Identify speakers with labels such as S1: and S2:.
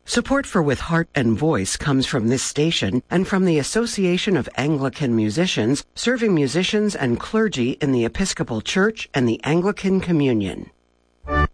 S1: Support for With Heart and Voice comes from this station and from the Association of Anglican Musicians, serving musicians and clergy in the Episcopal Church and the Anglican Communion.